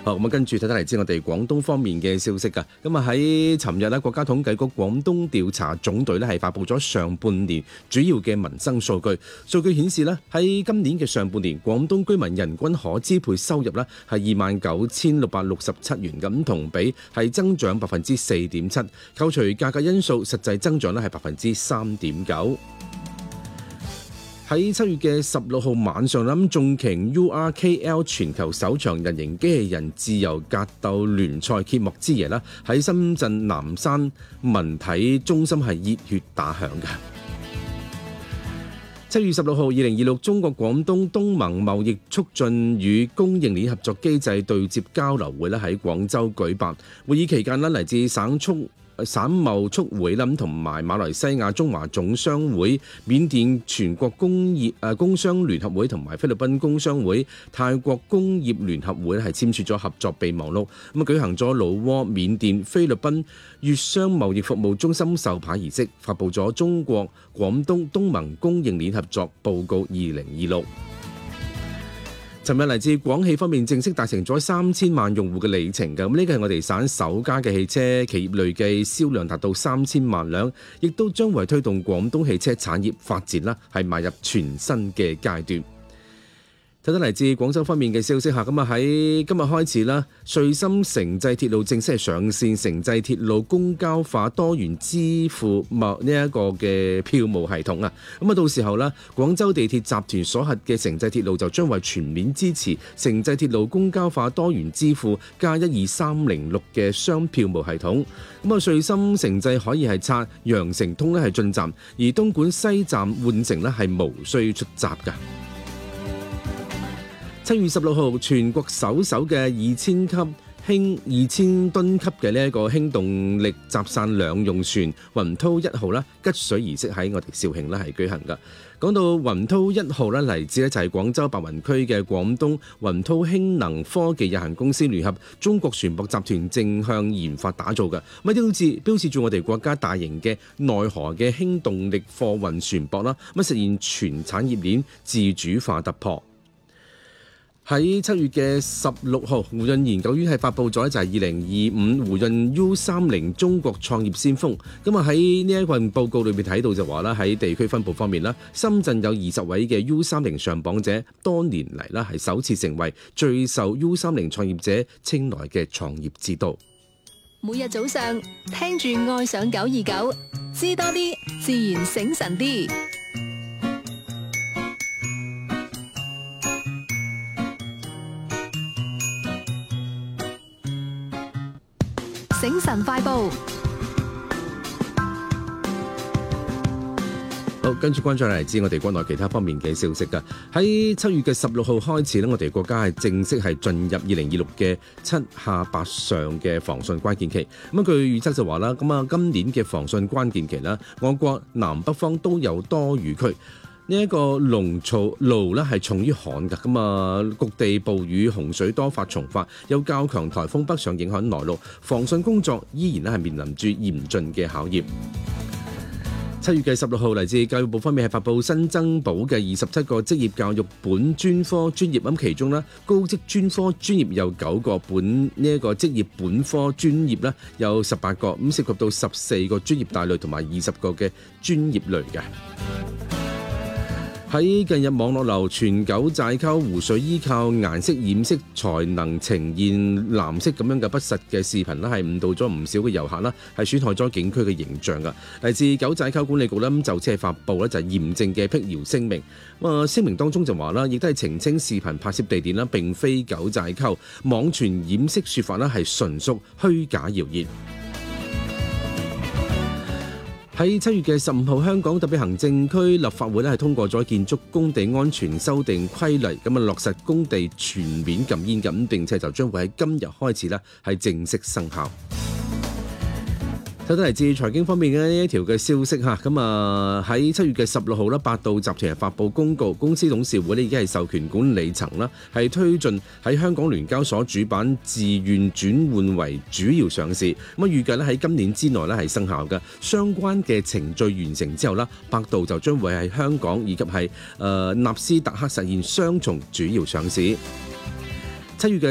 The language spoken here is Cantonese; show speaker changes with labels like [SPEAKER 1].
[SPEAKER 1] 好，咁跟住睇睇嚟自我哋廣東方面嘅消息㗎。咁啊喺尋日咧，國家統計局廣東調查總隊咧係發布咗上半年主要嘅民生數據。數據顯示咧，喺今年嘅上半年，廣東居民人均可支配收入咧係29,667元，咁同比係增長4.7%。扣除價格因素，實際增長咧係3.9%。喺7月嘅16號晚上，重擎 URKL 全球首場人形機器人自由格鬥聯賽揭幕之夜啦，喺深圳南山文體中心係熱血打響嘅。7月16號，2026中國廣東東盟貿易促進與供應鏈合作機制對接交流會咧喺廣州舉辦。會議期間咧，嚟自省貿促會啦，同埋馬來西亞中華總商會、緬甸全國工商聯合會同埋菲律賓工商會、泰國工業聯合會係簽署咗合作備忘錄。咁舉行咗老撾、緬甸、菲律賓粵商貿易服務中心授牌儀式，發布咗中國廣東東盟供應鏈合作報告2026。尋日嚟自廣汽方面正式達成咗3000萬用戶嘅里程嘅，咁呢個係我哋省首家嘅汽車企業累計銷量達到3000萬輛，亦都將會推動廣東汽車產業發展啦，係邁入全新嘅階段。睇睇嚟自廣州方面嘅消息嚇，咁啊喺今日開始啦，穗深城際鐵路正式係上線城際鐵路公交化多元支付呢一個嘅票務系統啊，咁啊到時候啦，廣州地鐵集團所轄嘅城際鐵路就將會全面支持城際鐵路公交化多元支付加12306嘅雙票務系統。咁啊，穗深城際可以係拆羊城通咧係進站，而東莞西站換乘咧係無需出閘㗎。7月16號，全國首嘅2000噸級嘅呢一個輕動力集散兩用船雲濤1號啦，吉水儀式喺我哋肇慶咧係舉行㗎。講到雲濤1號咧，嚟自咧就係廣州白雲區嘅廣東雲濤氫能科技有限公司聯合中國船舶集團正向研發打造嘅，咁標誌住我哋國家大型嘅內河嘅輕動力貨運船舶啦，咁實現全產業鏈自主化突破。喺7月嘅16號，胡潤研究院係發布咗就係2025胡潤 U30 中國創業先鋒。咁啊喺呢一份報告裏面睇到就話啦，喺地區分佈方面啦，深圳有20位嘅 U30 上榜者，多年嚟啦係首次成為最受 U30 創業者青睞嘅創業之都。
[SPEAKER 2] 每日早上聽住愛上929，知多啲，自然醒神啲。醒神快報，
[SPEAKER 1] 好，跟住關注嚟自我哋國內其他方面嘅消息㗎。喺7月嘅16號開始咧，我哋國家係正式係進入2026嘅7下8上嘅防汛關鍵期。咁據預測就話啦，咁啊今年嘅防汛關鍵期啦，我國南北方都有多雨區。呢一個龍槽澇咧係重於旱㗎，咁啊局地暴雨洪水多發重發，有較強颱風北上影響內陸，防汛工作依然咧係面臨住嚴峻嘅考驗。7月嘅16號，嚟自教育部方面係發布新增補嘅27個職業教育本專科專業，咁其中咧高職專科專業有9個，呢一個職業本科專業咧有18個，咁涉及到14個專業大類同埋20個嘅專業類嘅。喺近日網絡流傳九寨溝湖水依靠顏色染色才能呈現藍色咁樣嘅不實嘅視頻啦，係誤導咗唔少嘅遊客啦，係損害咗景區嘅形象㗎。嚟自九寨溝管理局咧，就即係發布咧就係嚴正嘅辟謠聲明。聲明當中就話啦，亦都係澄清視頻拍攝地點啦並非九寨溝，網傳染色説法啦係純屬虛假謠言。喺7月嘅15號，香港特別行政區立法會咧係通過咗建築工地安全修訂規例，咁啊落實工地全面禁煙咁，並且就將會喺今日開始咧係正式生效。睇到嚟自財經方面嘅呢一條嘅消息嚇，咁啊喺7月嘅16號啦，百度集團係發布公告，公司董事會咧已經係授權管理層啦，係推進喺香港聯交所主板自願轉換為主要上市，咁啊預計咧喺今年之內咧係生效嘅。相關嘅程序完成之後啦，百度就將會喺香港以及係納斯達克實現雙重主要上市。7月嘅